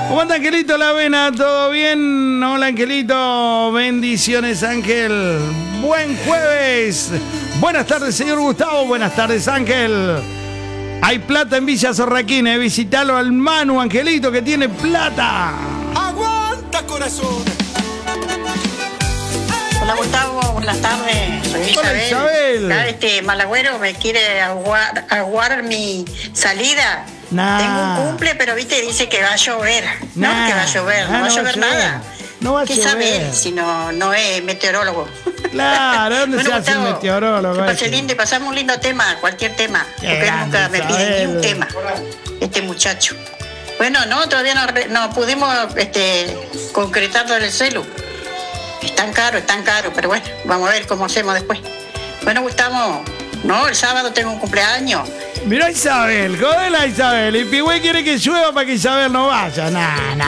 ¿Cómo anda, Angelito La Vena? ¿Todo bien? Hola, Angelito. Bendiciones, Ángel. Buen jueves. Buenas tardes, señor Gustavo. Buenas tardes, Ángel. Hay plata en Villa Zorraquina. Visitalo al Manu, Angelito, que tiene plata. ¡Aguanta, corazón! Hola, Gustavo. Buenas tardes. Soy Hola, Isabel. Isabel. Acá este malagüero me quiere aguar mi salida. Nah. Tengo un cumple, pero viste, dice que va a llover. No, que va a llover. No va a llover nada. No va a ¿Qué llover. sabe él si no es meteorólogo? Claro, ¿dónde Bueno, se hace el Gustavo, meteorólogo? Que pase lindo y pasamos un lindo tema, cualquier tema. Porque él grande, nunca me pide ni un Isabel. tema, este muchacho. Bueno, no, todavía no pudimos concretarlo en el celu. Es tan caro, pero bueno, vamos a ver cómo hacemos después. Bueno, Gustavo, no, el sábado tengo un cumpleaños. Mirá a Isabel, jodela a Isabel. Y Pigüey quiere que llueva para que Isabel no vaya. Nah.